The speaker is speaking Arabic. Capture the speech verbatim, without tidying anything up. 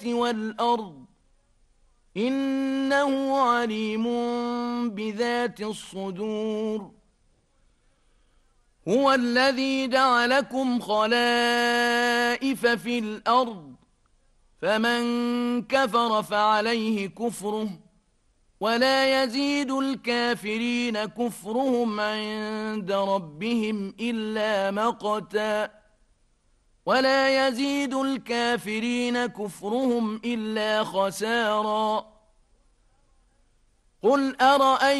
والأرض إنه عليم بذات الصدور هو الذي جعلكم خلائف في الأرض فمن كفر فعليه كفره ولا يزيد الكافرين كفرهم عند ربهم إلا مقتا ولا يزيد الكافرين كفرهم إلا خسارا قل أرأيتم